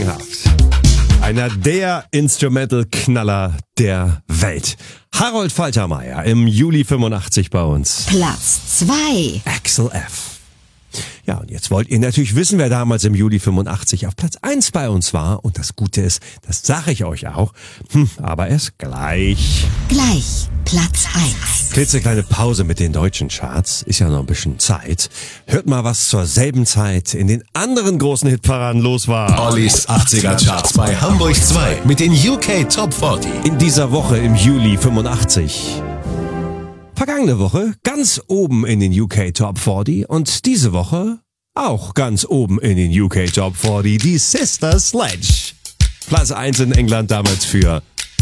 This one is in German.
gehabt. Einer der Instrumental-Knaller der Welt. Harold Faltermeyer im Juli 85 bei uns. Platz 2. Axel F. Ja, und jetzt wollt ihr natürlich wissen, wer damals im Juli 85 auf Platz 1 bei uns war. Und das Gute ist, das sage ich euch auch, aber erst gleich. Gleich Platz 1. Klitzekleine Pause mit den deutschen Charts, ist ja noch ein bisschen Zeit. Hört mal, was zur selben Zeit in den anderen großen Hitparaden los war. Ollis 80er Charts bei Hamburg 2 mit den UK Top 40. In dieser Woche im Juli 85. Vergangene Woche ganz oben in den UK Top 40 und diese Woche auch ganz oben in den UK Top 40, die Sister Sledge. Platz 1 in England damals für